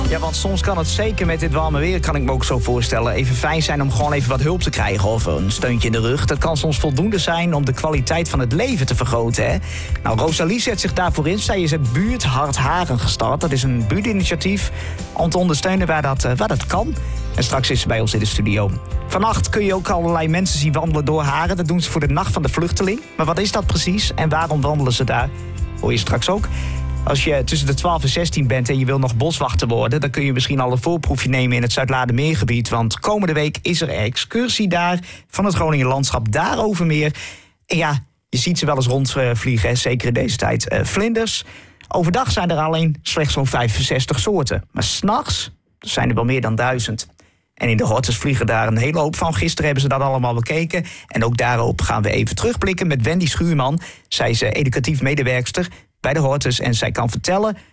Ja, want soms kan het zeker met dit warme weer, kan ik me ook zo voorstellen, even fijn zijn om gewoon even wat hulp te krijgen of een steuntje in de rug. Dat kan soms voldoende zijn om de kwaliteit van het leven te vergroten, hè? Nou, Rosalie zet zich daarvoor in. Zij is het Buurt Hart Haren gestart. Dat is een buurtinitiatief om te ondersteunen waar dat kan. En straks is ze bij ons in de studio. Vannacht kun je ook allerlei mensen zien wandelen door Haren. Dat doen ze voor de Nacht van de Vluchteling. Maar wat is dat precies en waarom wandelen ze daar? Hoor je straks ook. Als je tussen de 12 en 16 bent en je wil nog boswachter worden, dan kun je misschien al een voorproefje nemen in het Zuidlaardermeergebied. Want komende week is er een excursie daar van het Groninger Landschap. Daarover meer. En ja, je ziet ze wel eens rondvliegen, zeker in deze tijd. Vlinders. Overdag zijn er alleen slechts zo'n 65 soorten. Maar 's nachts zijn er wel meer dan 1000. En in de hortus vliegen daar een hele hoop van. Gisteren hebben ze dat allemaal bekeken. En ook daarop gaan we even terugblikken met Wendy Schuurman. Zij is educatief medewerkster bij de hortus en zij kan vertellen